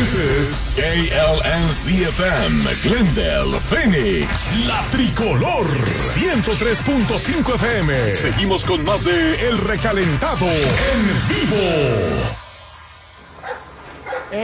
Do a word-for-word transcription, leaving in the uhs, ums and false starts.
This is K L N Z F M, Glendale, Phoenix, La Tricolor, ciento tres punto cinco F M. Seguimos con más de El Recalentado en vivo.